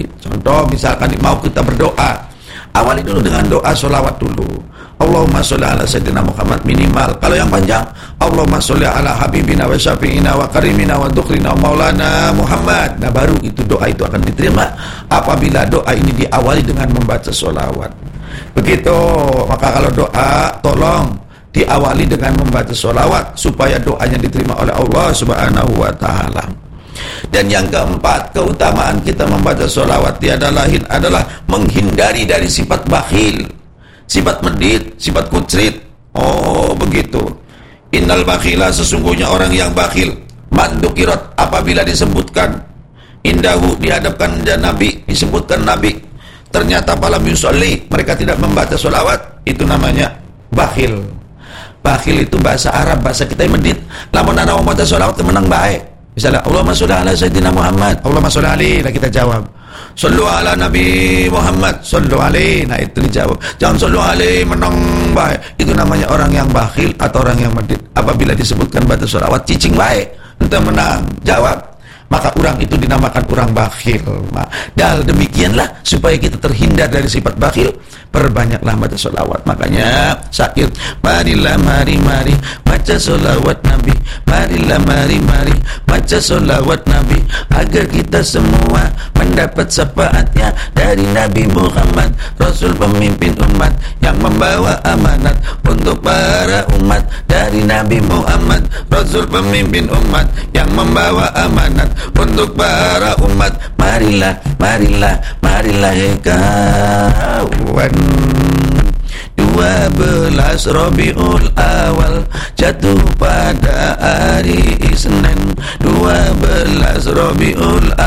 masjid. Contoh misalkan mau kita berdoa, awali dulu dengan doa sholawat dulu. Allahumma sholli ala sayyidina Muhammad minimal. Kalau yang panjang, Allahumma sholli ala habibina wa syafi'ina wa karimina wa dukrina wa maulana Muhammad. Nah baru itu doa itu akan diterima apabila doa ini diawali dengan membaca sholawat. Begitu. Maka kalau doa, tolong diawali dengan membaca sholawat supaya doanya diterima oleh Allah Subhanahu wa ta'ala. Dan yang keempat, keutamaan kita membaca sholawat adalah menghindari dari sifat bakhil, sifat medit, sifat kucrit. Oh begitu. Innal bakhila, sesungguhnya orang yang bakhil, mandukirat, apabila disebutkan indahu, dihadapkan dan Nabi, disebutkan Nabi, ternyata falam yusolli, mereka tidak membaca sholawat, itu namanya bakhil. Bakhil itu bahasa Arab, bahasa kita yang medit. Lamun ana membaca sholawat menang baik. Misalnya Allahumma sholli ala sayyidina Muhammad, Allahumma sholli alaihi, nah kita jawab shollu ala Nabi Muhammad, shollu alaihi, nah itu dijawab. Jangan shollu alaihi menang baik. Itu namanya orang yang bakhil atau orang yang medit. Apabila disebutkan baca sholawat cicing baik, entah menang jawab, maka orang itu dinamakan orang bakhil. Dan demikianlah supaya kita terhindar dari sifat bakhil, perbanyaklah baca sholawat. Makanya syair, marilah mari baca sholawat Nabi, marilah mari baca sholawat Nabi, agar kita semua mendapat syafaatnya dari Nabi Muhammad, Rasul pemimpin umat yang membawa amanat untuk para umat. Dari Nabi Muhammad, Rasul pemimpin umat yang membawa amanat untuk para umat. Marilah kawan, 12 Rabiul Awal jatuh pada hari Isnin. 12 Rabiul